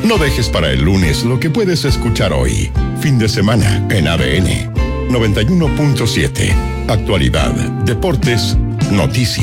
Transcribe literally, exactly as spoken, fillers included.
No dejes para el lunes lo que puedes escuchar hoy. Fin de semana en A D N noventa y uno punto siete. Actualidad, deportes, noticias.